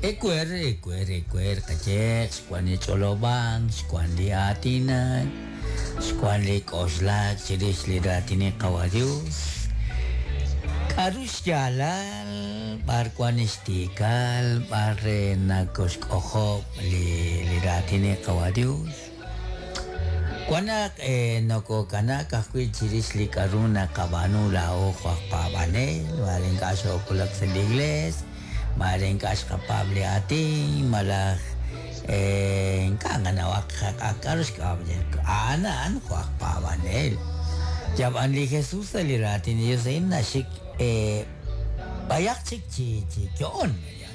Ekuer, kacek, skuan li colobang, skuan li atinan, skuan li koslak, ciris li ratine kawadius. Karus jalal, bar kuan istikal, bar nagos kohop li ratine kawadius. Kuanak noko kanak kakui ciris li karuna kabanu lao kwak pabane, waling kaso kulak sa digles. Maring kas kapable ating malah kanganawak kakarus kabjen anan kwak pawanel jaban li Jesus aliratin Diyos ay nasik bayak cik kyon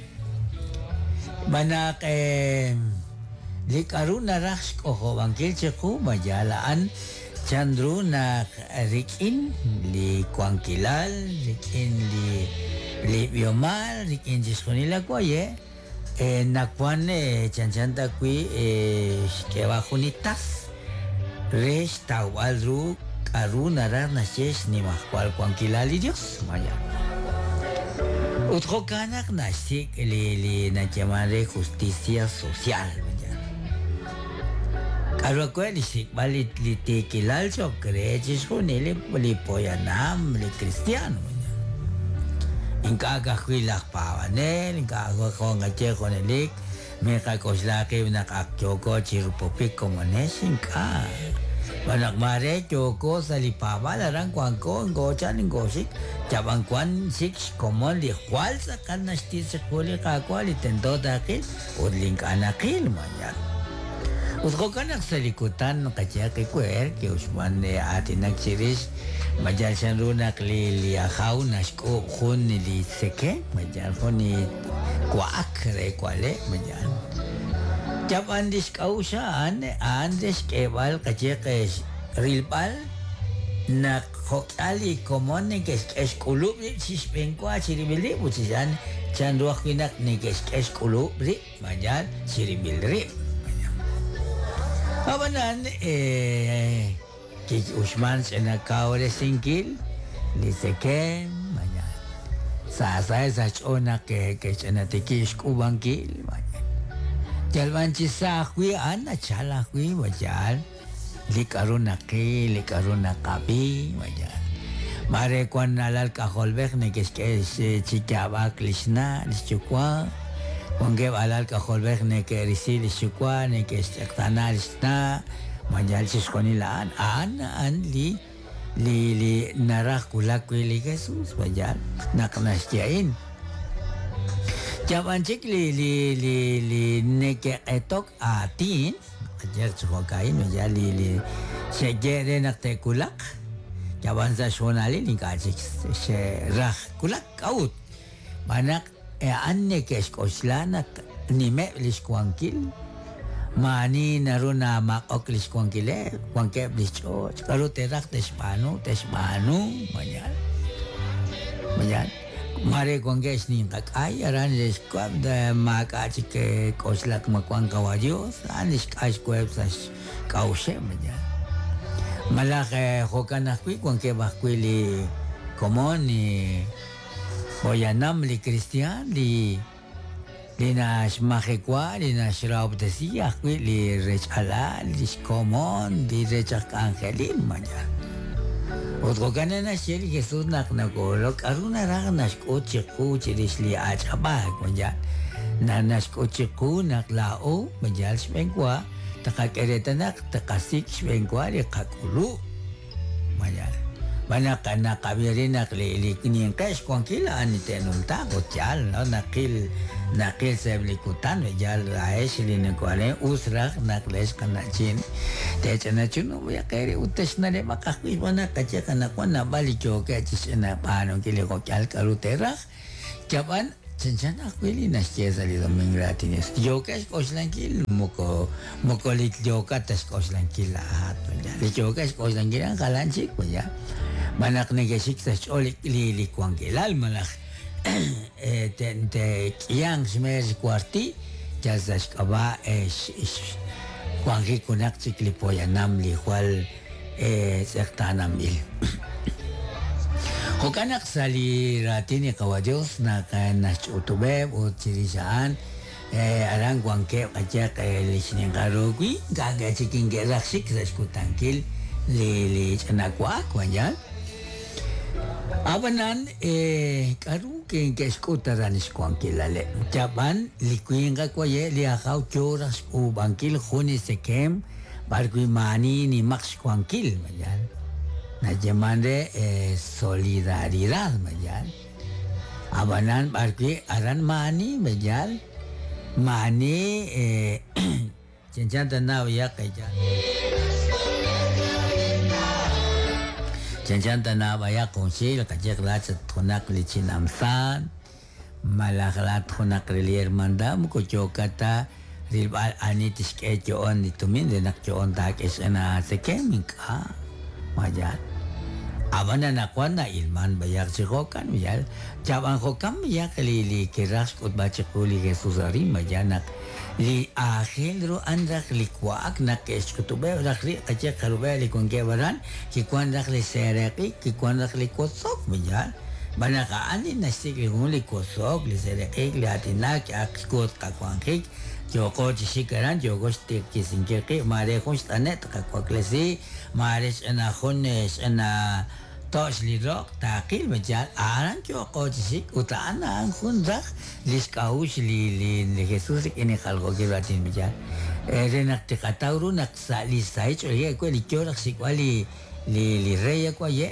manak li karuna raks ko bangkil ciku majalaan chandru na rikin li kuangkilal rikin li biomal rikin jiskonila ko ye nakwan chanchanta kui que bajunitas res tawal ru karuna rar nashes ni mahkwal kuangkilali Dios maya utro kanak nasik li na llamare justicia social maya karo ko li sik balit li tekilal so creches con ele li poyanam li cristiano Inka kakwilak pawanel, inka ako ngache konelik, may kakoslaki nakakchoko chirupopik komones, inka. Banak mare choko sa lipaba, larang kwangko, ngochan, ngosik, chabang kwan six komon li kwal sa kanasti sa kuli kakwa li tento dakil, udling kanakil manyan. Usko kanak sa likutan kacya kikwer, ki Usman atin nagsiris, majal siya runak li akaw na sko kun li seke, majal ko ni kwaak re kwale, majal. Jab andis kausan, andis kebal kacya kay rilpal, na kokali komon ni kes kulub li sispengkwa siribili, busisan, chan ruak winak ni kes kulub li, majal siribilri. Abanan kik Usman sa kawale singkil li seken manya sa chona ke chana tikis kubangkil manya jalwan sa kui ana chala kui wajal li karuna kabi manya mare kwan nalal kaholbek ne kes chikaba Krishna lichukwa Onge balal ka holbek ne ke risi li shukwa ne ke stakana lisna majal siskonilaan an li narak kulak li Jesus majal naknasyain jaban cik li ne ke etok atin ajar sukain majal li sejere nak te kulak jaban sa sonali ni ka cik se rah kulak kaut banak anne kes koslana ni me liskuangkil mani naruna makok liskuangkile kuangke blicho kalau terak tesmanu manyan mare kuangkes ni kakai aran leskuam da maka chike koslak makuang kawajos anis kais kuepsas kause manyan malak hokanakui kuangke bakwili komoni Boyanam li Christian li nas mahekwa li nas raubdesi akwi li rechala li komon li rechak angelin manya. Otro kana na sheli Jesus nak nagolo karuna rag nas koche lis li achaba manya. Na nas koche nak lao manya spengwa takakereta nak takasik spengwa li kakulu manya. Banyak na kabirin naklilik ni kes kuangkila ni tenung takot jal no nakil sa likutan jal raes li nakuale usrak nakles kana chin te chana chuno ya kere utes na le makakui bana kacha kana kwa na bali choke chisena pano kile ko kyal karutera jaban Chanchana kweli nasikia li domingo ratines. Jokas koslankil moko lit jokatas koslankil lahat. Li jokas koslankil ang kalansik po ya. Manak negesik tas olik li kuangkilal malak te kiyang smes kuarti jazas kaba kuangki kunak sikli po ya nam li hual sektanam il. Hukanak sali ratini kawadyos na nas utubeb o chirisaan arang guanque aja lishning garugui gaga chiking geraksik reskutanquil li chanakwak wajan abanan karu que escutaran escuanquilale chaban likuinga kwaye li akau choras u banquil juni sekem bargui mani ni max cuanquil wajan na llamande solidaridad wajan abanan bargui aran mani wajan mani cincang tanah ya kaja cincang tanah ya kongsi kaja kelas thonak licin amsan malah kelas thonak lier mandam kujo kata ribal ani tiske joon itu min denak joon tak esana sekemika wajar abana nakwan na ilman bayar sikokan bijal jaban kokam ya kelili keras kut baca kuli Jesus ari majanak li akhil ru andak li kuak nak es kutube rakri aja karube li kongebaran ki kuandak li sereki ki kuandak li kosok bijal banaka ani nasik li li kosok li sereki li atinak akskot kakwangkik joko jisikaran joko stik kisingkirki mare konstanet kakwaklesi mares ana khones ana tos li rock takil majal aran joko jisik utana khundak lis kaus li Jesus ini kalgo giratin majal renak tikatauru nak sali sai choye ko li kyorak sikwali li reya ko ye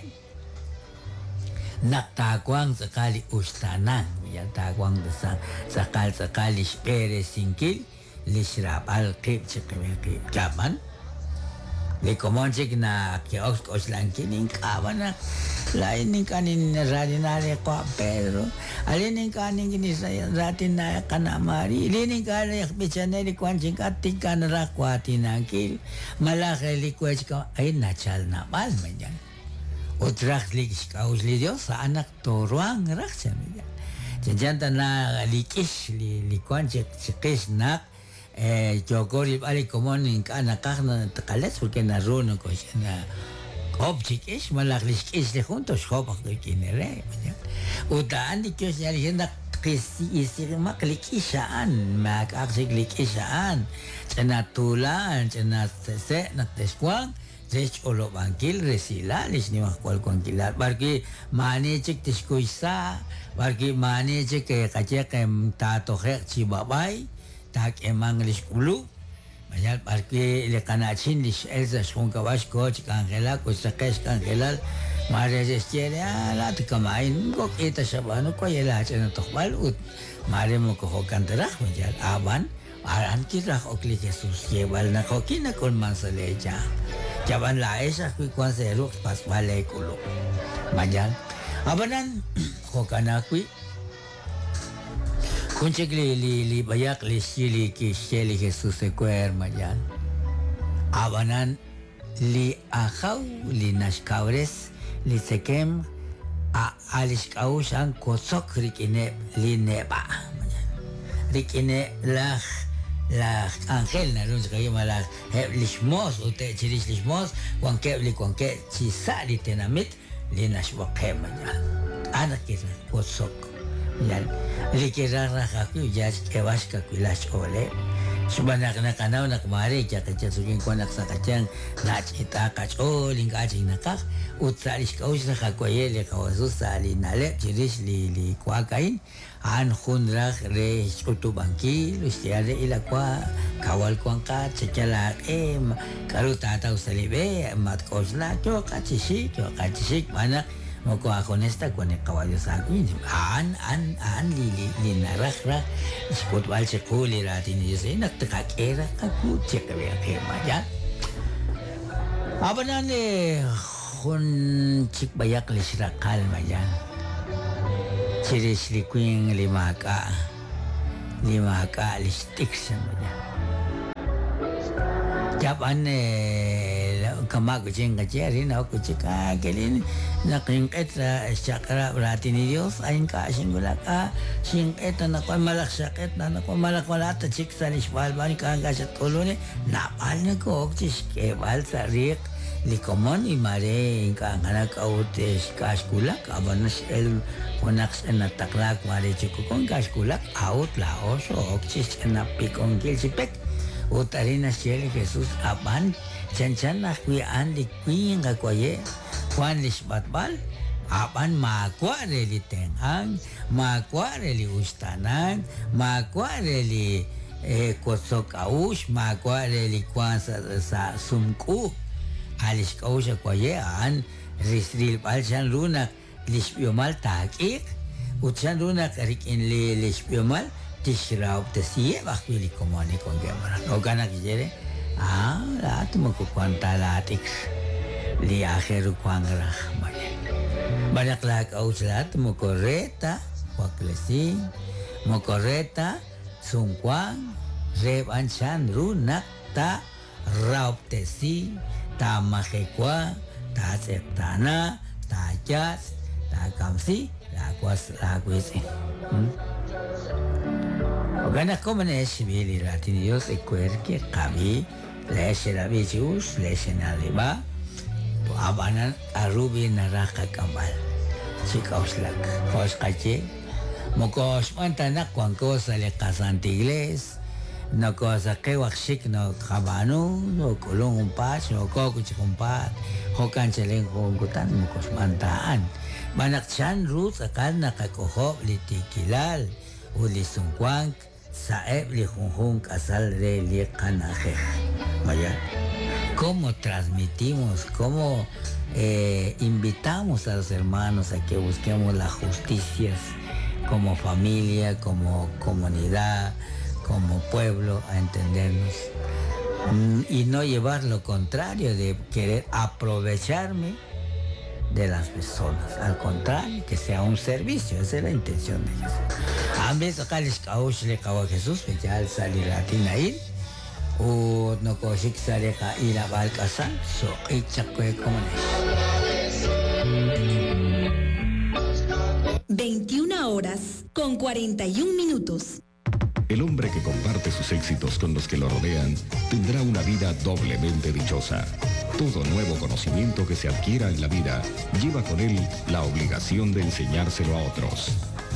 nak takwang sekali ustanan ya takwang besar sekali spere singkil lisrap al-qib cikawiki kapan likomon cik na kios kos langkining kapan lain ning kanin radinare ko Pedro alin ning kanin gini saya ratina kana mari lining kana bichane li kwancing katika na rakwati nangkil malaki li kwes ko ay nachal na mal manyan utrak li kaus li Dios sa anak toruang raksa manyan jantan na likis li kwancing sikis nak jogori balik komon in kana kahna takalet porque na rono ko na objek is malaklis is de juntos hopak ko kinere utaan di kyos yali henda kisi isir maklikisaan makaksik likisaan cena tulan cena se na teskwang Zech olo bangkil resila lis ni makwal kwangkilat barki mani cik tiskuisa barki mani cik kacek tato hek cibabai tak emang lis kulu banyak parki le kanachin lis elsa shon kawas coach kangela ko sakes kangela mare jestere la tikamain ko kita sabano ko yela chena tokbal ut mare mo ko kantara banyak aban aran kita okli Jesus yebal na ko kina kon mansaleja jaban la esa ku kwan seru pas bale kulo banyak abanan ko kanakui kuncik li bayak li sili ki sili Jesusekuer majan abanan li akau li naskawres li sekem alis kau sang kosok rikine li neba majan rikine lah angel na lun kaya malah lismos ute chiris lismos kuangke cisa li tenamit li naswakem majan anak kita kosok yan likira rakaku jas kewas kakulas ole subanak na kanaw na kumari kaya kaya suging ko naksakachang na chita kacho lingkaching nakak utsalis kaus na kakoye le kawasus sali nale chiris li kuakain an khunrak re utubangki lustiare ilakwa kawal kuangka cecala karuta tau salibe mat kosla cho kachisik mana moko ako nesta kone kawayo sa akin an li narakra iskot wal se kuli ratin yese naktakakera aku cek kaya maja abanan khun cik bayak lisrakal maja ciris likwing lima ka listik maja japan kamak kucing kaciri na kucing kelin nakingket sakra berarti ni Dios ain ka singgula ka singket na ko malak sakit na ko malak wala ta cik salis bal bani ka gasat kolone napal na ko cis kebal sarik likomon y mare inkanganak autes kaskulak abanas el unax en ataklak mare chukukon kaskulak out la oso okchis en apikon kilsipek utarina siel Jesús aban chanchan na kui andi kui nga kwaye kwan lisbatbal aban makware li tenghang makware li ustanan makware li kosok aus makware li kwan sa sumku alis kausa kwaye an risril balchan luna lispiomal takik utsan luna karikin li lispiomal tishraup tesiye bakili komani kon gamara ogana kijere lahat mo kukwanta latix li akhiru kwangrah maya banyak lak aus lahat mo koreta waklesi mo koreta sungkwang reb anchan lunak ta raup tesi ta makekwa, ta septana, ta jas, ta kamsi, la kuasi. Ogana como ne shibili latinios e querque kabi, leshe la bichus, leshe na liba, abanan arubi naraka kambal. Chikaos lak, kos kache, mokos mantana kuankosa le casantigles, no cosa que waxik no cabano no colong un pas no coco chikumpat hokan cheleng hongutan mukos mantaan banak chan rut akan nakakoho litikilal uli sungkwang saeb li hunhung kasal re li kanaje vaya cómo transmitimos cómo invitamos a los hermanos a que busquemos las justicias como familia como comunidad como pueblo a entendernos y no llevar lo contrario de querer aprovecharme de las personas, al contrario, que sea un servicio, esa es la intención de Jesús. A veces acá les cauch le cabo a Jesús, que ya al salir latina ir, o no cosik sale ka ir a balcasan, so ichakwe como 21 horas con 41 minutos. El hombre que comparte sus éxitos con los que lo rodean tendrá una vida doblemente dichosa. Todo nuevo conocimiento que se adquiera en la vida lleva con él la obligación de enseñárselo a otros.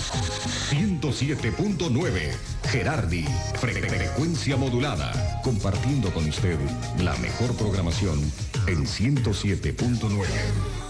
107.9 Gerardi, frecuencia modulada, compartiendo con usted la mejor programación en 107.9.